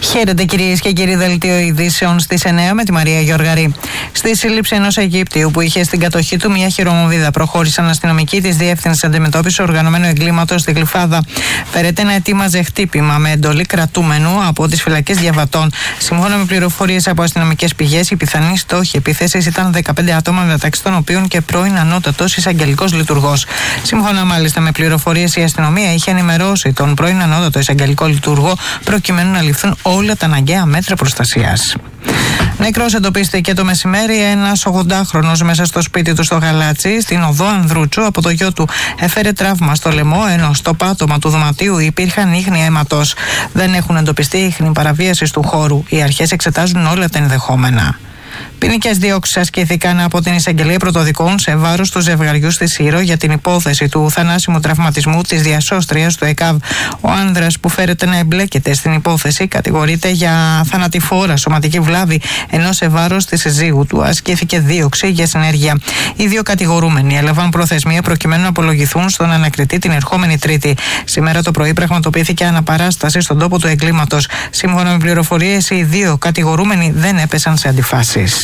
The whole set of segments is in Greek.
Χαίρετε κυρίες και κύριοι, δελτίο ειδήσεων στις 9 με τη Μαρία Γιοργαρή. Στη σύλληψη ενός Αιγύπτιου που είχε στην κατοχή του μια χειρομοβίδα, προχώρησαν αστυνομικοί της Διεύθυνσης Αντιμετώπισης Οργανωμένου Εγκλήματος στη Γλυφάδα. Φερέται να ετοίμαζε χτύπημα με εντολή κρατούμενου από τις φυλακές Διαβατών. Σύμφωνα με πληροφορίες από αστυνομικές πηγές, η πιθανή στόχη επίθεσης ήταν 15 άτομα, μεταξύ των οποίων και πρώην ανώτατος εισαγγελικός λειτουργός. Σύμφωνα μάλιστα με πληροφορίες, η αστυνομία είχε ενημερώσει τον πρώην ανώτατο εισαγγελικό λειτουργό προκειμένου να ληφθούν όλα τα αναγκαία μέτρα προστασίας. Νεκρός εντοπίστηκε το μεσημέρι ένας 80χρονος μέσα στο σπίτι του στο Γαλάτσι, στην οδό Ανδρούτσου. Από το γιο του έφερε τραύμα στο λαιμό, ενώ στο πάτωμα του δωματίου υπήρχαν ίχνη αίματος. Δεν έχουν εντοπιστεί ίχνη παραβίασης του χώρου. Οι αρχές εξετάζουν όλα τα ενδεχόμενα. Ποινικές διώξεις ασκήθηκαν από την Εισαγγελία Πρωτοδικών σε βάρος του ζευγαριού στη Σύρο για την υπόθεση του θανάσιμου τραυματισμού της διασώστριας του ΕΚΑΒ. Ο άνδρας που φέρεται να εμπλέκεται στην υπόθεση κατηγορείται για θανατηφόρα σωματική βλάβη, ενώ σε βάρος της συζύγου του ασκήθηκε δίωξη για συνέργεια. Οι δύο κατηγορούμενοι έλαβαν προθεσμία προκειμένου να απολογηθούν στον ανακριτή την ερχόμενη Τρίτη. Σήμερα το πρωί πραγματοποιήθηκε αναπαράσταση στον τόπο του εγκλήματος. Σύμφωνα με πληροφορίες, οι δύο κατηγορούμενοι δεν έπεσαν σε αντιφάσεις.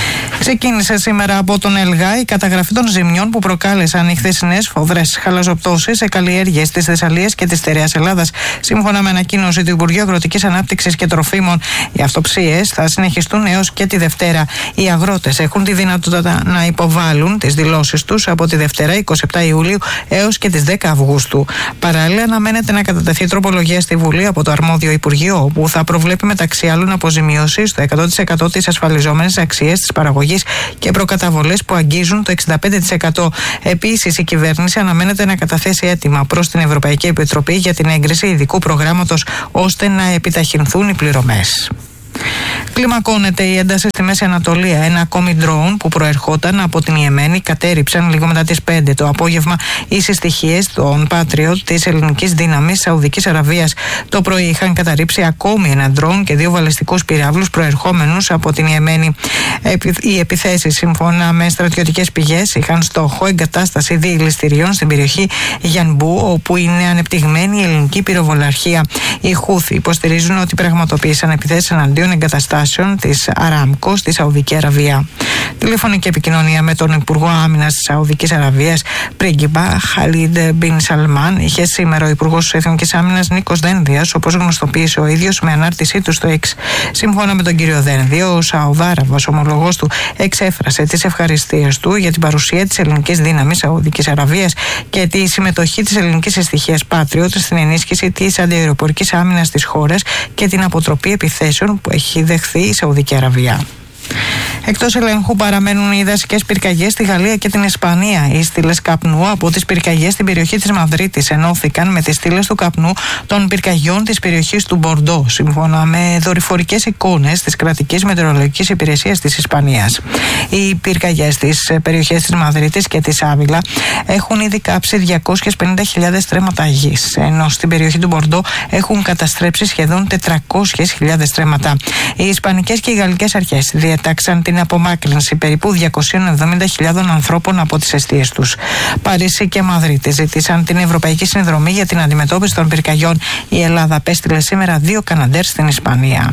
Ξεκίνησε σήμερα από τον ΕΛΓΑ η καταγραφή των ζημιών που προκάλεσαν οι χθεσινές φοδρές χαλαζοπτώσεις σε καλλιέργειες της Θεσσαλίας και της Στερεάς Ελλάδας. Σύμφωνα με ανακοίνωση του Υπουργείου Αγροτικής Ανάπτυξης και Τροφίμων, οι αυτοψίες θα συνεχιστούν έως και τη Δευτέρα. Οι αγρότες έχουν τη δυνατότητα να υποβάλουν τις δηλώσεις τους από τη Δευτέρα 27 Ιουλίου έως και τις 10 Αυγούστου. Παράλληλα, αναμένεται να κατατεθεί τροπολογία στη Βουλή από το αρμόδιο Υπουργείο, όπου θα προβλέπει μεταξύ άλλων αποζημίωση στο 100% της ασφαλιζόμενης αξίας της παραγωγής και προκαταβολές που αγγίζουν το 65%. Επίσης, η κυβέρνηση αναμένεται να καταθέσει αίτημα προς την Ευρωπαϊκή Επιτροπή για την έγκριση ειδικού προγράμματος ώστε να επιταχυνθούν οι πληρωμές. Κλιμακώνεται η ένταση στη Μέση Ανατολία. Ένα ακόμη ντρόουν που προερχόταν από την Ιεμένη κατέρριψαν λίγο μετά τις 5 το απόγευμα οι συστοιχίες των Patriot της ελληνικής δύναμης Σαουδικής Αραβίας. Το πρωί είχαν καταρρίψει ακόμη ένα ντρόουν και δύο βαλιστικούς πυράβλους προερχόμενους από την Ιεμένη. Οι επιθέσεις, σύμφωνα με στρατιωτικές πηγές, είχαν στόχο εγκατάσταση διελιστηριών στην περιοχή Γιανμπού, όπου είναι ανεπτυγμένη η ελληνική πυροβολαρχία. Οι Χούθι υποστηρίζουν ότι πραγματοποίησαν επιθέσεις εναντίον εγκαταστάσεων της Αράμκο στη Σαουδική Αραβία. Τηλεφωνική επικοινωνία με τον Υπουργό Άμυνας της Σαουδικής Αραβίας, πρίγκιπα Χαλίντ Μπιν Σαλμάν, είχε σήμερα ο Υπουργός Εθνικής Άμυνας Νίκος Δένδιας, όπως γνωστοποίησε ο ίδιος με ανάρτησή του στο X. Σύμφωνα με τον κύριο Δένδιο, ο Σαουδάραβας ομολογός του εξέφρασε τις ευχαριστίες του για την παρουσία της ελληνικής δύναμης Σαουδικής Αραβίας και τη συμμετοχή της ελληνικής συστοιχίας Patriot στην ενίσχυση της αντιαεροπορικής άμυνας της χώρας και την αποτροπή επιθέσεων που έχει δεχθεί η Σαουδική Αραβία. Εκτός ελέγχου παραμένουν οι δασικές πυρκαγιές στη Γαλλία και την Ισπανία. Οι στήλες καπνού από τις πυρκαγιές στην περιοχή της Μαδρίτης ενώθηκαν με τις στήλες του καπνού των πυρκαγιών της περιοχής του Μπορντό, σύμφωνα με δορυφορικές εικόνες της κρατικής μετεωρολογικής υπηρεσίας της Ισπανίας. Οι πυρκαγιές στις περιοχές της Μαδρίτης και της Άβυλα έχουν ήδη κάψει 250.000 στρέμματα γης, ενώ στην περιοχή του Μπορντό έχουν καταστρέψει σχεδόν 400.000 στρέμματα. Οι ισπανικές και οι γαλλικές αρχές διατάξαν την απομάκρυνση περίπου 270.000 ανθρώπων από τις εστίες τους. Παρίσι και Μαδρίτη ζήτησαν την Ευρωπαϊκή Συνδρομή για την αντιμετώπιση των πυρκαγιών. Η Ελλάδα απέστειλε σήμερα 2 Καναντέρ στην Ισπανία.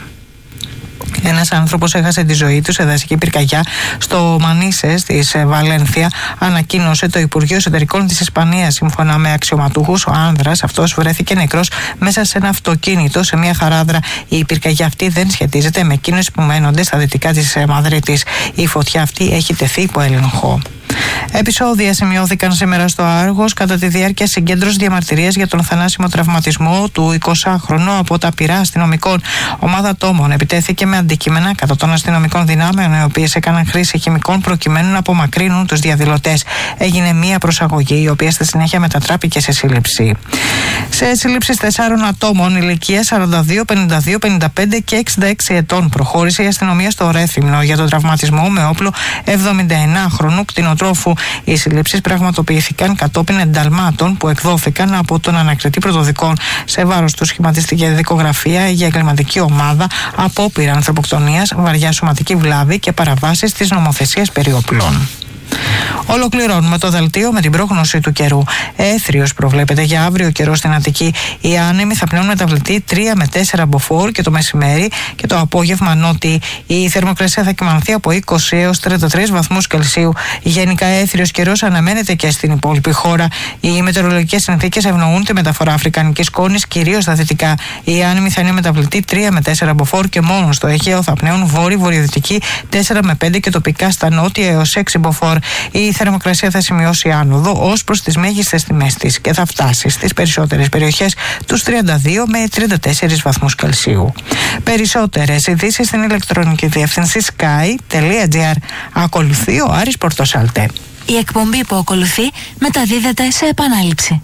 Ένας άνθρωπος έχασε τη ζωή του σε δασική πυρκαγιά στο Μανίσες της Βαλένθια, ανακοίνωσε το Υπουργείο Εσωτερικών της Ισπανίας. Σύμφωνα με αξιωματούχους, ο άνδρας αυτός βρέθηκε νεκρός μέσα σε ένα αυτοκίνητο σε μια χαράδρα. Η πυρκαγιά αυτή δεν σχετίζεται με εκείνες που μένονται στα δυτικά της Μαδρίτης. Η φωτιά αυτή έχει τεθεί υπό έλεγχο. Επεισόδια σημειώθηκαν σήμερα στο Άργος κατά τη διάρκεια συγκέντρωσης διαμαρτυρίας για τον θανάσιμο τραυματισμό του 20χρονου από τα πυρά αστυνομικών. Ομάδα ατόμων επιτέθηκε με αντικείμενα κατά των αστυνομικών δυνάμεων, οι οποίες έκαναν χρήση χημικών προκειμένου να απομακρύνουν τους διαδηλωτές. Έγινε μία προσαγωγή, η οποία στη συνέχεια μετατράπηκε σε σύλληψη. Σε σύλληψεις 4 ατόμων ηλικίας 42, 52, 55 και 66 ετών προχώρησε η αστυνομία στο Ρέθυμνο για τον τραυματισμό με όπλο 79χρονου κτηνοτρόφου. Οι συλλήψεις πραγματοποιήθηκαν κατόπιν ενταλμάτων που εκδόθηκαν από τον ανακριτή Πρωτοδικών. Σε βάρος του σχηματίστηκε δικογραφία για εγκληματική ομάδα, απόπειρα ανθρωποκτονίας, βαριά σωματική βλάβη και παραβάσεις της νομοθεσίας περί όπλων. Ολοκληρώνουμε το δελτίο με την πρόγνωση του καιρού. Έθριος προβλέπεται για αύριο καιρό στην Αττική. Οι άνεμοι θα πνέουν μεταβλητή 3 με 4 μποφόρ και το μεσημέρι και το απόγευμα νότιοι. Η θερμοκρασία θα κυμανθεί από 20 έως 33 βαθμούς Κελσίου. Γενικά έθριος καιρός αναμένεται και στην υπόλοιπη χώρα. Οι μετεωρολογικές συνθήκες ευνοούν τη μεταφορά αφρικανικής σκόνης, κυρίως στα δυτικά. Οι άνεμοι θα είναι μεταβλητή 3 με 4 μποφόρ και μόνο στο Αιγαίο θα πνέουν βόρειο-βορειοδυτική 4 με 5 και τοπικά στα νότια έως 6 μποφόρ. Η θερμοκρασία θα σημειώσει άνοδο ως προς τις μέγιστες τιμές της και θα φτάσει στις περισσότερες περιοχές τους 32 με 34 βαθμούς Κελσίου. Περισσότερες ειδήσεις στην ηλεκτρονική διεύθυνση sky.gr. Ακολουθεί ο Άρης Πορτοσάλτε. Η εκπομπή που ακολουθεί μεταδίδεται σε επανάληψη.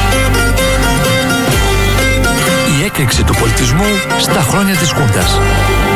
Η έκρηξη του πολιτισμού στα χρόνια της Χούντας.